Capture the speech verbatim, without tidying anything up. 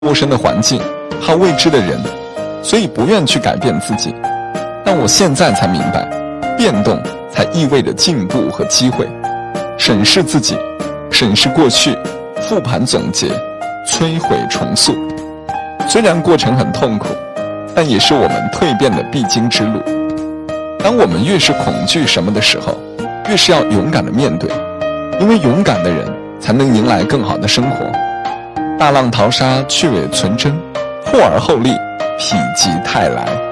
陌生的环境，怕未知的人，所以不愿去改变自己。但我现在才明白，变动才意味着进步和机会。审视自己，审视过去，复盘总结，摧毁重塑。虽然过程很痛苦，但也是我们蜕变的必经之路。当我们越是恐惧什么的时候，越是要勇敢地面对，因为勇敢的人才能迎来更好的生活。大浪淘沙，去伪存真，破而后立，否极泰来。